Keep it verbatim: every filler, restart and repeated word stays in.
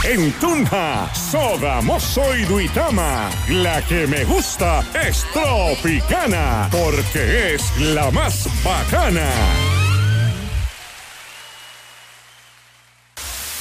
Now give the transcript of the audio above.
En Tunja, Soda, Mozo y Duitama, la que me gusta es Tropicana, porque es la más bacana.